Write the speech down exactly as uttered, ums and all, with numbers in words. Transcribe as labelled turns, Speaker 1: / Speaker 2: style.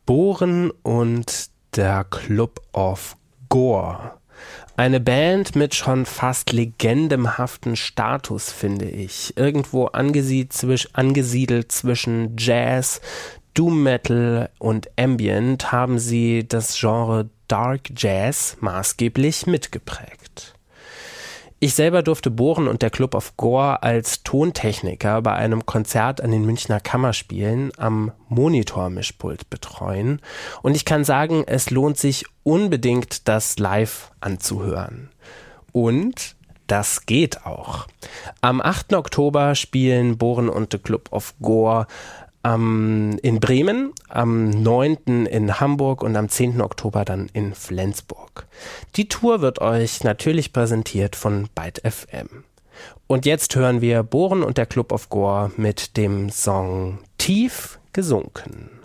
Speaker 1: Bohren und der Club of Gore. Eine Band mit schon fast legendemhaften Status, finde ich. Irgendwo angesiedelt, zwisch- angesiedelt zwischen Jazz, Doom Metal und Ambient haben sie das Genre Dark Jazz maßgeblich mitgeprägt. Ich selber durfte Bohren und der Club of Gore als Tontechniker bei einem Konzert an den Münchner Kammerspielen am Monitor-Mischpult betreuen. Und ich kann sagen, es lohnt sich unbedingt, das live anzuhören. Und das geht auch. Am achten Oktober spielen Bohren und der Club of Gore Um, in Bremen, am neunten in Hamburg und am zehnten Oktober dann in Flensburg. Die Tour wird euch natürlich präsentiert von Byte F M. Und jetzt hören wir Bohren und der Club of Gore mit dem Song Tief gesunken.